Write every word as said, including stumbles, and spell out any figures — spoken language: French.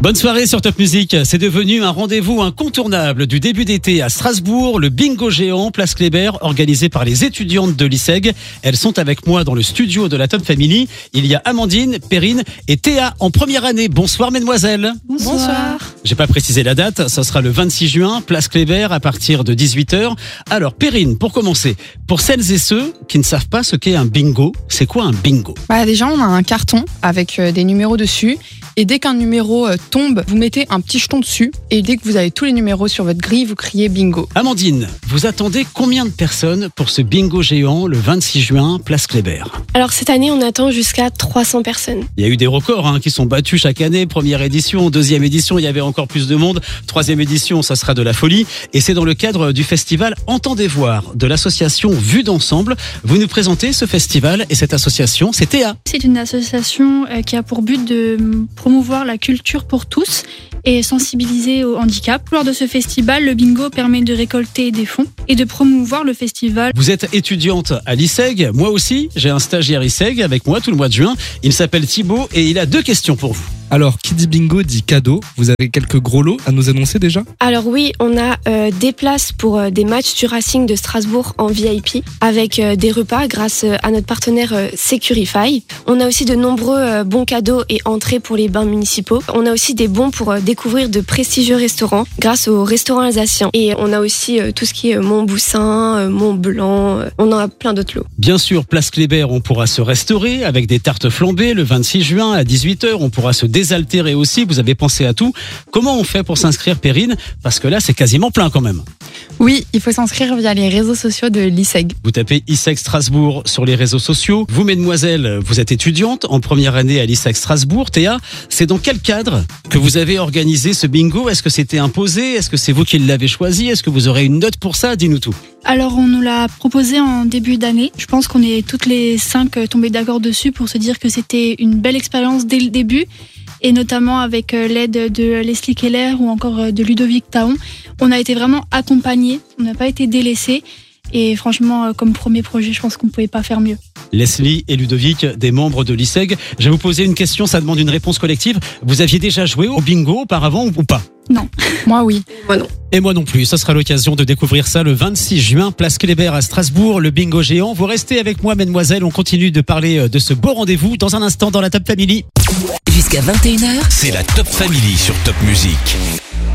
Bonne soirée sur Top Music. C'est devenu un rendez-vous incontournable du début d'été à Strasbourg, le bingo géant Place Kléber, organisé par les étudiantes de l'I S E G. Elles sont avec moi dans le studio de la Top Family. Il y a Amandine, Perrine et Théa en première année. Bonsoir mesdemoiselles. Bonsoir. Bonsoir. J'ai pas précisé la date, ça sera le vingt-six juin, Place Kléber à partir de dix-huit heures. Alors Perrine, pour commencer, pour celles et ceux qui ne savent pas ce qu'est un bingo, c'est quoi un bingo? Bah déjà on a un carton avec euh, des numéros dessus. Et dès qu'un numéro euh, tombe, vous mettez un petit jeton dessus. Et dès que vous avez tous les numéros sur votre grille, vous criez bingo. Amandine, vous attendez combien de personnes pour ce bingo géant le vingt-six juin, Place Kléber? Alors cette année, on attend jusqu'à trois cents personnes. Il y a eu des records hein, qui sont battus chaque année. Première édition, deuxième édition, il y avait encore plus de monde. Troisième édition, ça sera de la folie. Et c'est dans le cadre du festival Entendez voir de l'association Vue d'Ensemble. Vous nous présentez ce festival et cette association, c'est Théa. C'est une association euh, qui a pour but de promouvoir la culture pour tous et sensibiliser au handicap. Lors de ce festival, le bingo permet de récolter des fonds et de promouvoir le festival. Vous êtes étudiante à l'I S E G, moi aussi, j'ai un stagiaire I S E G avec moi tout le mois de juin. Il s'appelle Thibaut et il a deux questions pour vous. Alors, qui dit bingo dit cadeau. Vous avez quelques gros lots à nous annoncer déjà? Alors oui, on a euh, des places pour euh, des matchs du Racing de Strasbourg en V I P avec euh, des repas grâce euh, à notre partenaire euh, Securify. On a aussi de nombreux euh, bons cadeaux et entrées pour les bains municipaux. On a aussi des bons pour euh, découvrir de prestigieux restaurants grâce au restaurant alsacien. Et on a aussi euh, tout ce qui est euh, Montboussin, euh, Mont-Blanc. Euh, on en a plein d'autres lots. Bien sûr, Place Kléber, on pourra se restaurer avec des tartes flambées le vingt-six juin à dix-huit heures. On pourra se désaltérer aussi, vous avez pensé à tout. Comment on fait pour s'inscrire, Perrine? Parce que là, c'est quasiment plein quand même. Oui, il faut s'inscrire via les réseaux sociaux de l'I S E G. Vous tapez I S E G Strasbourg sur les réseaux sociaux. Vous, mesdemoiselles, vous êtes étudiante en première année à l'I S E G Strasbourg. Théa, c'est dans quel cadre que vous avez organisé ce bingo? Est-ce que c'était imposé? Est-ce que c'est vous qui l'avez choisi? Est-ce que vous aurez une note pour ça? Dis-nous tout. Alors on nous l'a proposé en début d'année. Je pense qu'on est toutes les cinq tombées d'accord dessus pour se dire que c'était une belle expérience dès le début. Et notamment avec l'aide de Leslie Keller ou encore de Ludovic Taon. On a été vraiment accompagnés, on n'a pas été délaissés. Et franchement, comme premier projet, je pense qu'on ne pouvait pas faire mieux. Leslie et Ludovic, des membres de l'I S E G. Je vais vous poser une question, ça demande une réponse collective. Vous aviez déjà joué au bingo auparavant ou pas? Non. Moi, oui. Moi non. Et moi non plus. Ça sera l'occasion de découvrir ça le vingt-six juin, Place Kléber à Strasbourg, le bingo géant. Vous restez avec moi, mesdemoiselles. On continue de parler de ce beau rendez-vous dans un instant dans la Top Family. Jusqu'à vingt et une heures, c'est la Top Family sur Top Music.